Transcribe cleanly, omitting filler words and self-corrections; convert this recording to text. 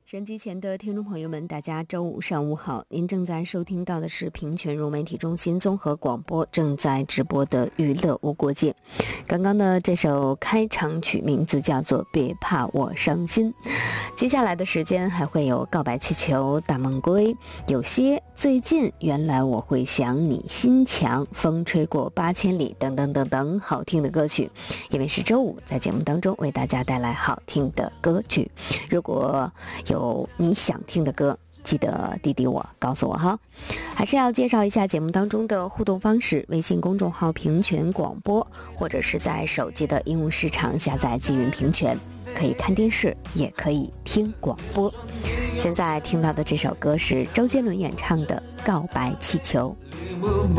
收音机前的听众朋友们，大家周五上午好！您正在收听到的是平泉融媒体中心综合广播正在直播的娱乐无国界。刚刚的这首开场曲名字叫做《别怕我伤心》，接下来的时间还会有告白气球、大梦归、有些最近原来我会想你、心墙、风吹过8000里等等等等好听的歌曲。因为是周五，在节目当中为大家带来好听的歌曲。如果有你想听的歌，记得滴滴我告诉我哈。还是要介绍一下节目当中的互动方式：微信公众号平泉广播，或者是在手机的应用市场下载积云平泉，可以看电视也可以听广播。现在听到的这首歌是周杰伦演唱的《告白气球》。